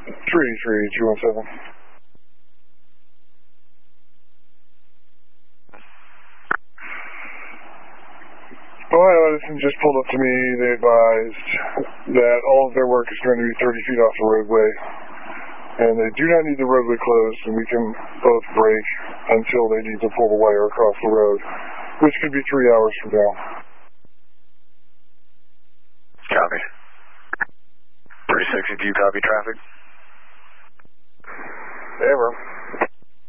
383-217. Ohio Edison just pulled up to me. They advised that all of their work is going to be 30 feet off the roadway, and they do not need the roadway closed, and we can both brake until they need to pull the wire across the road, which could be 3 hours from now. Copy. 360, do you copy traffic? Ever.